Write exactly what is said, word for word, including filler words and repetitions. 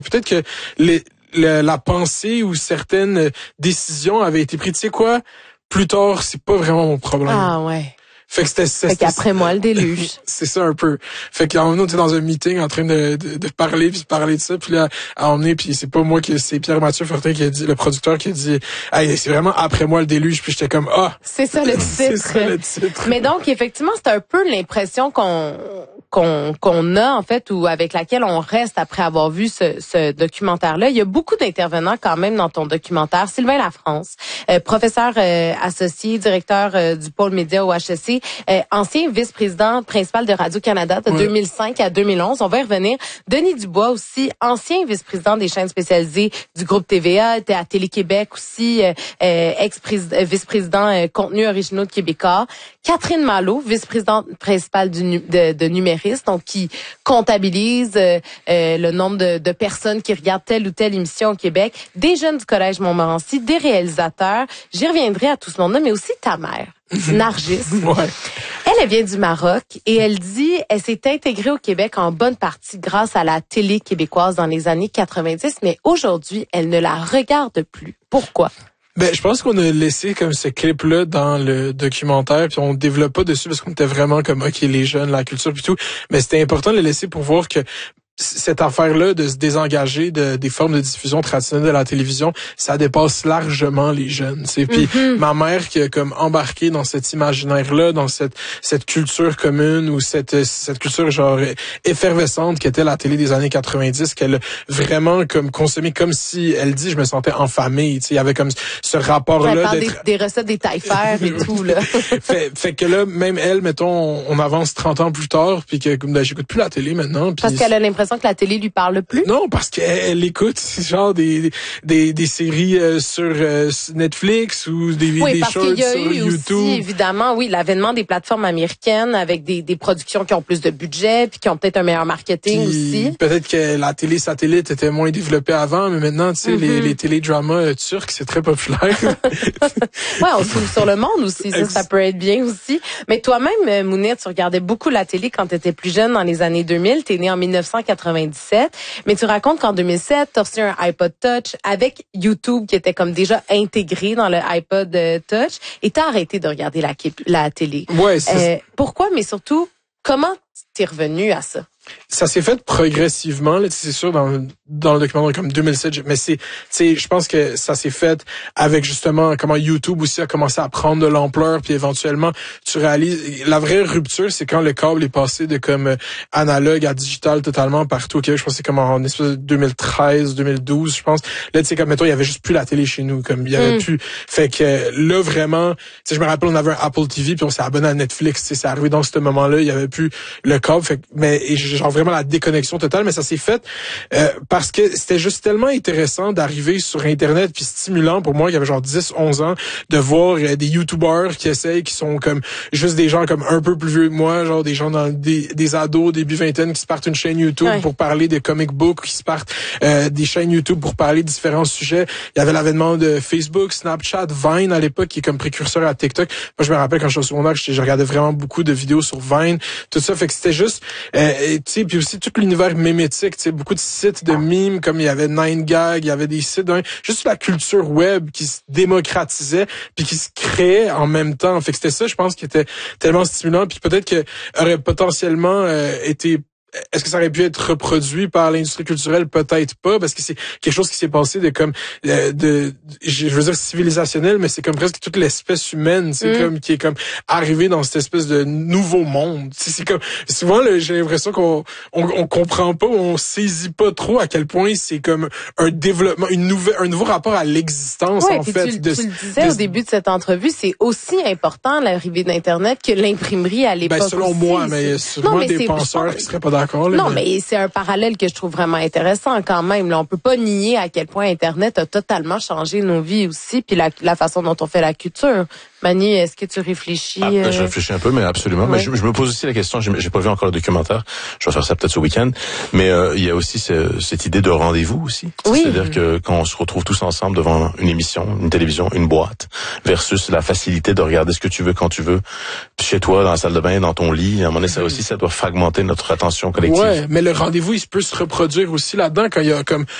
Peut-être que les, le, la pensée ou certaines décisions avaient été prises. Tu sais quoi? Plus tard, c'est pas vraiment mon problème. Ah ouais. Fait que c'était, c'était, fait qu'après moi, le déluge. C'est ça un peu. Fait qu'à un moment, on était dans un meeting en train de, de, de parler puis de parler de ça, puis là, à emmener, puis c'est pas moi qui, c'est Pierre-Mathieu Fortin qui a dit, le producteur qui a dit, hey, c'est vraiment après moi le déluge, puis j'étais comme, ah. C'est ça le titre. C'est ça le titre. Mais donc, effectivement, c'est un peu l'impression qu'on, qu'on, qu'on a, en fait, ou avec laquelle on reste après avoir vu ce, ce documentaire-là. Il y a beaucoup d'intervenants quand même dans ton documentaire. Sylvain Lafrance, euh, professeur euh, associé, directeur euh, du pôle média au H E C, Euh, ancien vice-président principal de Radio-Canada de ouais. deux mille cinq à deux mille onze. On va y revenir. Denis Dubois aussi, ancien vice-président des chaînes spécialisées du groupe T V A, était à Télé-Québec aussi, euh, ex-vice-président euh, contenu originaux de Québécois. Catherine Malo, vice-présidente principale du, de, de Numériste, donc qui comptabilise euh, euh, le nombre de, de personnes qui regardent telle ou telle émission au Québec. Des jeunes du Collège Montmorency, des réalisateurs. J'y reviendrai à tout ce monde-là, mais aussi ta mère. Nargis. Ouais. Elle, elle vient du Maroc et elle dit elle s'est intégrée au Québec en bonne partie grâce à la télé québécoise dans les années quatre-vingt-dix, mais aujourd'hui, elle ne la regarde plus. Pourquoi? Ben, je pense qu'on a laissé comme ce clip-là dans le documentaire, puis on développe pas dessus parce qu'on était vraiment comme, OK, les jeunes, la culture, puis tout. Mais c'était important de le laisser pour voir que cette affaire-là de se désengager de, des formes de diffusion traditionnelles de la télévision, ça dépasse largement les jeunes. Puis mm-hmm. ma mère qui a comme embarqué dans cet imaginaire-là, dans cette cette culture commune ou cette cette culture genre effervescente qu'était la télé des années quatre-vingt-dix, qu'elle a vraiment comme consommé comme si elle dit je me sentais en famille. Il y avait comme ce rapport-là d'être... des, des recettes des taille-fer et tout là. fait, fait que là même elle, mettons, on, on avance trente ans plus tard, puis que comme ben, j'écoute plus la télé maintenant. Pis... Parce qu'elle a l'impression que la télé lui parle plus? Non, parce qu'elle elle écoute genre des des des séries euh, sur euh, Netflix ou des oui, des shorts y a sur eu YouTube. Aussi, évidemment, oui, l'avènement des plateformes américaines avec des des productions qui ont plus de budget puis qui ont peut-être un meilleur marketing puis, aussi. Peut-être que la télé satellite était moins développée avant, mais maintenant, tu sais, mm-hmm. les les télédramas euh, turcs, c'est très populaire. ouais, on s'ouvre sur le monde aussi, ça, ça peut être bien aussi. Mais toi-même, Mounette, tu regardais beaucoup la télé quand tu étais plus jeune dans les années deux mille. T'es né en dix-neuf cent quatre-vingt-dix-sept. Mais tu racontes qu'en deux mille sept, tu as reçu un iPod Touch avec YouTube qui était comme déjà intégré dans le iPod Touch et tu as arrêté de regarder la, la télé. Ouais, c'est... Euh, pourquoi, mais surtout, comment t'es revenu à ça? Ça s'est fait progressivement, là, c'est sûr, dans, dans le documentaire comme deux mille sept, mais c'est, tu sais, je pense que ça s'est fait avec justement comment YouTube aussi a commencé à prendre de l'ampleur, puis éventuellement, tu réalises, la vraie rupture, c'est quand le câble est passé de comme euh, analogue à digital totalement partout au Québec. Je pense que c'est comme en espèce de deux mille treize, deux mille douze, je pense. Là, tu sais, comme, mettons, il y avait juste plus la télé chez nous, comme, il y avait mm. plus. Fait que là, vraiment, tu sais, je me rappelle, on avait un Apple T V, puis on s'est abonné à Netflix, tu sais, c'est arrivé dans ce moment-là, il y avait plus le câble, fait que, mais, et genre vraiment la déconnexion totale, mais ça s'est fait euh, parce que c'était juste tellement intéressant d'arriver sur Internet puis stimulant pour moi qui avait genre dix, onze ans de voir euh, des YouTubers qui essayent, qui sont comme juste des gens comme un peu plus vieux que moi, genre des gens dans des, des ados, début vingtaine qui se partent une chaîne YouTube ouais. pour parler de comic book, qui se partent euh, des chaînes YouTube pour parler de différents sujets. Il y avait l'avènement de Facebook, Snapchat, Vine à l'époque qui est comme précurseur à TikTok. Moi, je me rappelle quand je suis au secondaire, je, je regardais vraiment beaucoup de vidéos sur Vine, tout ça. Fait que c'était juste, euh, tu sais, puis aussi tout l'univers mémétique, tu sais, beaucoup de sites de mimes, comme il y avait nine gag, il y avait des sites, hein, juste la culture web qui se démocratisait puis qui se créait en même temps. Fait que c'était ça, je pense, qui était tellement stimulant, puis peut-être que aurait potentiellement euh, été est-ce que ça aurait pu être reproduit par l'industrie culturelle? Peut-être pas, parce que c'est quelque chose qui s'est passé de comme euh, de, je veux dire civilisationnel, mais c'est comme presque toute l'espèce humaine, c'est mm. comme qui est comme arrivé dans cette espèce de nouveau monde. C'est, c'est comme souvent là, j'ai l'impression qu'on on, on comprend pas, on saisit pas trop à quel point c'est comme un développement, une nouvelle, un nouveau rapport à l'existence ouais, en fait. Tu, de, tu le disais de, au début de cette entrevue, c'est aussi important l'arrivée d'Internet que l'imprimerie à l'époque. Ben selon aussi. moi, mais sûrement des c'est, penseurs qui seraient pas d'accord. Là, non, mais... mais c'est un parallèle que je trouve vraiment intéressant quand même. Là, on peut pas nier à quel point Internet a totalement changé nos vies aussi, puis la, la façon dont on fait la culture. Manu, est-ce que tu réfléchis? Ah, euh... Je réfléchis un peu, mais absolument. Ouais. Mais je, je me pose aussi la question, j'ai, j'ai pas vu encore le documentaire, je vais faire ça peut-être ce week-end, mais euh, il y a aussi ce, cette idée de rendez-vous aussi. Oui. C'est-à-dire que quand on se retrouve tous ensemble devant une émission, une télévision, une boîte, versus la facilité de regarder ce que tu veux quand tu veux, chez toi, dans la salle de bain, dans ton lit, à un moment donné, ça aussi, ça doit fragmenter notre attention collective. Ouais, mais le rendez-vous, il peut se reproduire aussi là-dedans quand il y a comme